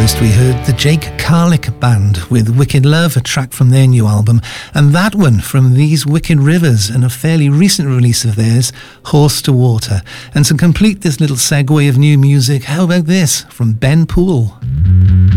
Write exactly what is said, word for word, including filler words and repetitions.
First we heard the Jake Carlick Band with Wicked Love, a track from their new album, and that one from These Wicked Rivers and a fairly recent release of theirs, Horse to Water. And to complete this little segue of new music, how about this from Ben Poole?